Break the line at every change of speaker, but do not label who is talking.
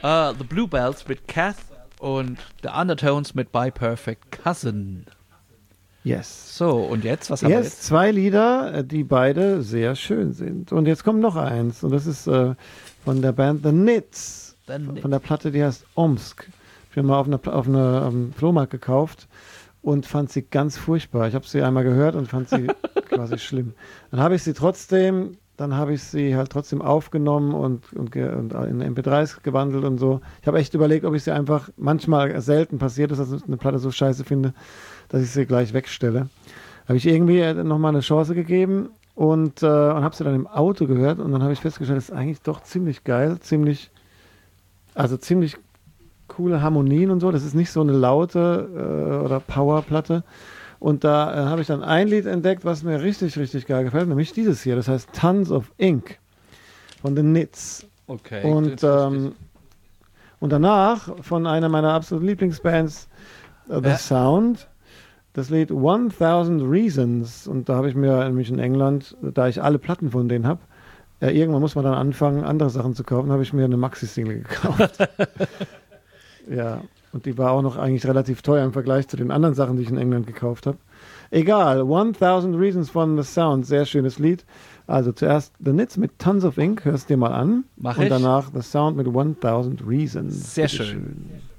The Bluebells mit Kath und The Undertones mit By Perfect Cousin.
Yes.
So, und jetzt? Was haben wir jetzt?
2 Lieder, die beide sehr schön sind. Und jetzt kommt noch eins. Und das ist von der Band The Nits. Von der Platte, die heißt Omsk. Ich bin mal auf einem Flohmarkt gekauft und fand sie ganz furchtbar. Ich habe sie einmal gehört und fand sie quasi schlimm. Dann habe ich sie halt trotzdem aufgenommen und in MP3s gewandelt und so. Ich habe echt überlegt, ob ich sie einfach, manchmal selten passiert ist, dass ich eine Platte so scheiße finde, dass ich sie gleich wegstelle. Habe ich irgendwie nochmal eine Chance gegeben und habe sie dann im Auto gehört und dann habe ich festgestellt, das ist eigentlich doch ziemlich geil, ziemlich coole Harmonien und so. Das ist nicht so eine laute oder Powerplatte. Und da habe ich dann ein Lied entdeckt, was mir richtig, richtig geil gefällt, nämlich dieses hier. Das heißt Tons of Ink von The Nits.
Okay.
Und danach von einer meiner absoluten Lieblingsbands, The Sound, das Lied 1000 Reasons. Und da habe ich mir nämlich in England, da ich alle Platten von denen habe, irgendwann muss man dann anfangen, andere Sachen zu kaufen, habe ich mir eine Maxi-Single gekauft. Ja, und die war auch noch eigentlich relativ teuer im Vergleich zu den anderen Sachen, die ich in England gekauft habe. Egal, 1000 Reasons von The Sound, sehr schönes Lied. Also zuerst The Nits mit Tons of Ink, hörst dir mal an.
Mach
und
ich.
danach The Sound mit 1000 Reasons.
Sehr schön.